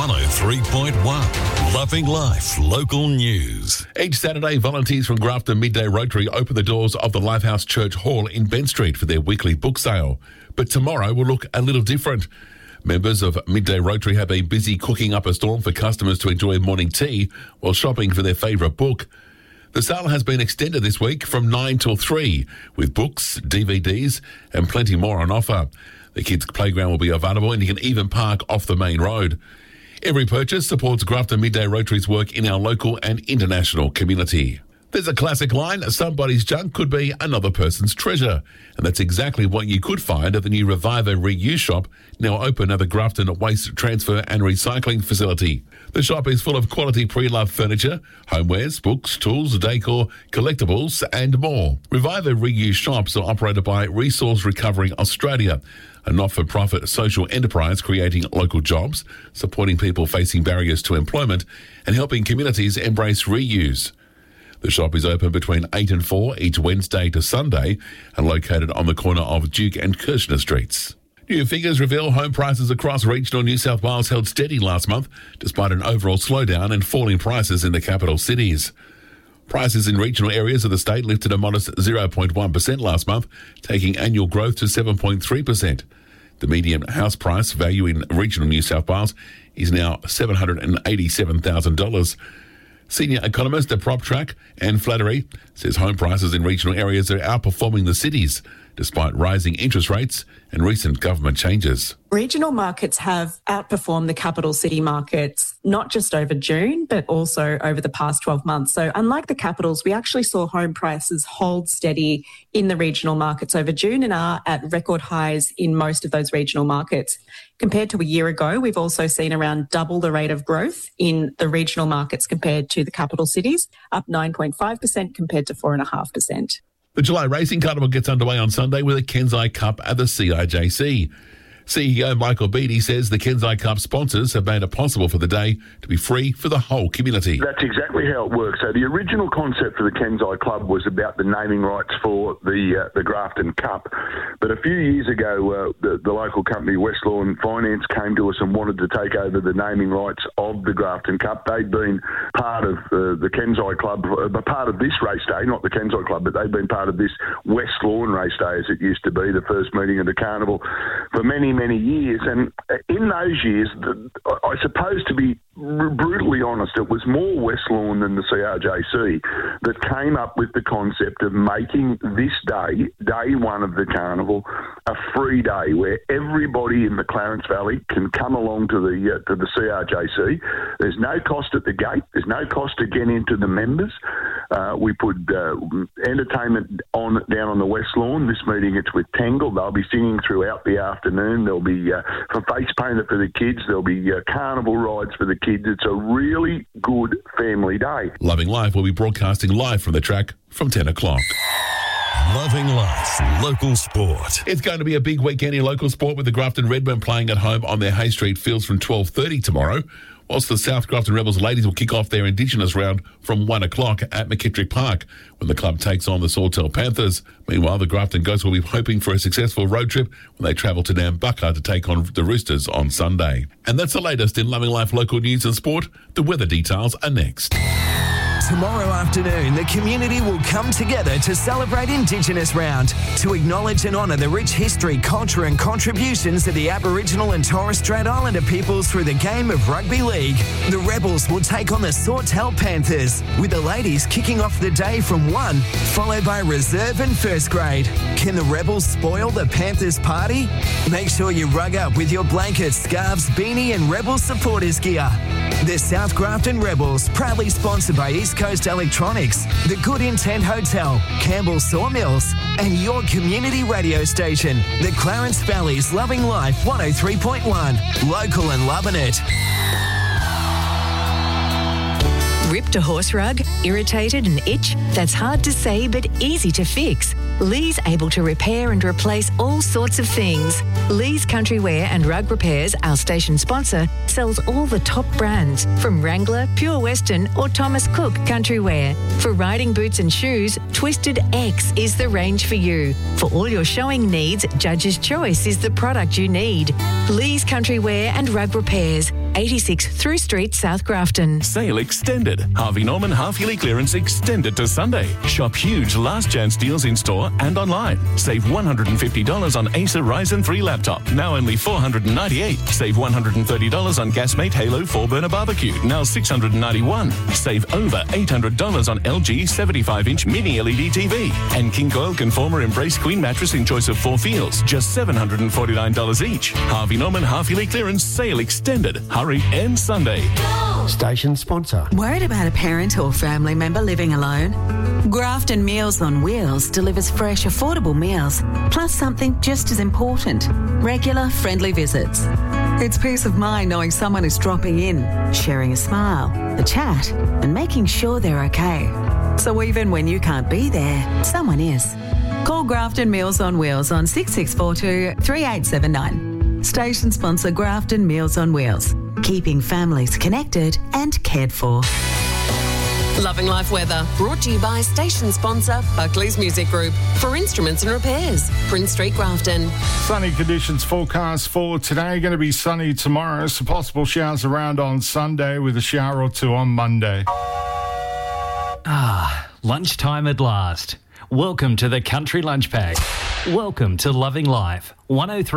103.1 Loving Life Local News. Each Saturday, volunteers from Grafton Midday Rotary open the doors of the Lifehouse Church Hall in Ben Street for their weekly book sale. But tomorrow will look a little different. Members of Midday Rotary have been busy cooking up a storm for customers to enjoy morning tea while shopping for their favourite book. The sale has been extended this week from 9 till 3, with books, DVDs and plenty more on offer. The kids' playground will be available and you can even park off the main road. Every purchase supports Grafton Midday Rotary's work in our local and international community. There's a classic line, somebody's junk could be another person's treasure. And that's exactly what you could find at the new Reviver Reuse shop, now open at the Grafton Waste Transfer and Recycling Facility. The shop is full of quality pre-loved furniture, homewares, books, tools, decor, collectibles and more. Reviver Reuse shops are operated by Resource Recovery Australia, a not-for-profit social enterprise creating local jobs, supporting people facing barriers to employment and helping communities embrace reuse. The shop is open between 8 and 4 each Wednesday to Sunday and located on the corner of Duke and Kirshner Streets. New figures reveal home prices across regional New South Wales held steady last month, despite an overall slowdown and falling prices in the capital cities. Prices in regional areas of the state lifted a modest 0.1% last month, taking annual growth to 7.3%. The median house price value in regional New South Wales is now $787,000. Senior economist at PropTrack, Anne Flattery, says home prices in regional areas are outperforming the cities, despite rising interest rates and recent government changes. Regional markets have outperformed the capital city markets, not just over June, but also over the past 12 months. So unlike the capitals, we actually saw home prices hold steady in the regional markets over June and are at record highs in most of those regional markets. Compared to a year ago, we've also seen around double the rate of growth in the regional markets compared to the capital cities, up 9.5% compared to 4.5%. The July Racing Carnival gets underway on Sunday with a Kensei Cup at the CRJC. CEO Michael Beattie says the Kensei Cup sponsors have made it possible for the day to be free for the whole community. That's exactly how it works. So the original concept for the Kensei Club was about the naming rights for the Grafton Cup. But a few years ago, the local company West Lawn Finance came to us and wanted to take over the naming rights of the Grafton Cup. They'd been part of the Kensei Club, part of this race day, not the Kensei Club, but they'd been part of this West Lawn race day, as it used to be, the first meeting of the carnival, for many years. And in those years, I suppose, to be brutally honest, it was more West Lawn than the CRJC that came up with the concept of making this day, day one of the carnival, a free day where everybody in the Clarence Valley can come along to the CRJC. There's no cost at the gate. There's no cost to get into the members. We put entertainment on down on the West Lawn. This meeting, it's with Tangle. They'll be singing throughout the afternoon. There'll be from face painter for the kids. There'll be carnival rides for the kids. It's a really good family day. Loving Life will be broadcasting live from the track from 10 o'clock. Loving Life Local Sport. It's going to be a big weekend in local sport with the Grafton Redmen playing at home on their Hay Street fields from 12:30 tomorrow, whilst the South Grafton Rebels ladies will kick off their Indigenous round from 1 o'clock at McKittrick Park when the club takes on the Sawtell Panthers. Meanwhile, the Grafton Ghosts will be hoping for a successful road trip when they travel to Nambucca to take on the Roosters on Sunday. And that's the latest in Loving Life local news and sport. The weather details are next. Tomorrow afternoon, the community will come together to celebrate Indigenous Round, to acknowledge and honour the rich history, culture and contributions of the Aboriginal and Torres Strait Islander peoples through the game of rugby league. The Rebels will take on the Sawtell Panthers, with the ladies kicking off the day from 1, followed by reserve and first grade. Can the Rebels spoil the Panthers party? Make sure you rug up with your blankets, scarves, beanie and Rebels supporters gear. The South Grafton Rebels, proudly sponsored by East Coast Electronics, the Good Intent Hotel, Campbell Sawmills, and your community radio station, the Clarence Valley's Loving Life 103.1. Local and loving it. Ripped a horse rug? Irritated and itch? That's hard to say but easy to fix. Lee's able to repair and replace all sorts of things. Lee's Country Wear and Rug Repairs, our station sponsor, sells all the top brands from Wrangler, Pure Western or Thomas Cook Country Wear. For riding boots and shoes, Twisted X is the range for you. For all your showing needs, Judge's Choice is the product you need. Lee's Country Wear and Rug Repairs, 86 Through Street, South Grafton. Sale extended. Harvey Norman half-yearly clearance extended to Sunday. Shop huge last chance deals in store and online. Save $150 on Acer Ryzen 3 laptop, now only $498. Save $130 on Gasmate Halo 4-burner barbecue, now $691. Save over $800 on LG 75-inch mini LED TV. And King Coil Conformer Embrace Queen mattress in choice of 4 feels, just $749 each. Harvey Norman half-yearly clearance sale extended. Hurry and Sunday. Station sponsor. Worried about a parent or family member living alone? Grafton Meals on Wheels delivers fresh, affordable meals, plus something just as important, regular, friendly visits. It's peace of mind knowing someone is dropping in, sharing a smile, a chat, and making sure they're okay. So even when you can't be there, someone is. Call Grafton Meals on Wheels on 6642 3879. Station sponsor Grafton Meals on Wheels, keeping families connected and cared for. Loving Life Weather, brought to you by station sponsor Buckley's Music Group. For instruments and repairs, Prince Street, Grafton. Sunny conditions forecast for today. Going to be sunny tomorrow. Some possible showers around on Sunday with a shower or two on Monday. Lunchtime at last. Welcome to the Country Lunch Pack. Welcome to Loving Life 103.